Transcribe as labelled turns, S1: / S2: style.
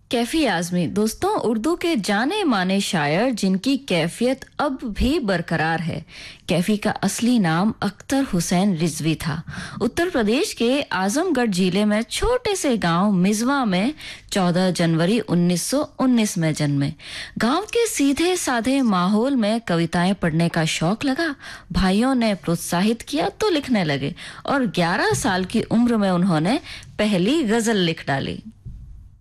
S1: कैफी आजमी दोस्तों, उर्दू के जाने माने शायर जिनकी कैफियत अब भी बरकरार है। कैफी का असली नाम अख्तर हुसैन रिजवी था। उत्तर प्रदेश के आजमगढ़ जिले में छोटे से गांव मिजवा में 14 जनवरी 1919 में जन्मे। गांव के सीधे साधे माहौल में कविताएं पढ़ने का शौक लगा। भाइयों ने प्रोत्साहित किया तो लिखने लगे और 11 साल की उम्र में उन्होंने पहली गजल लिख डाली।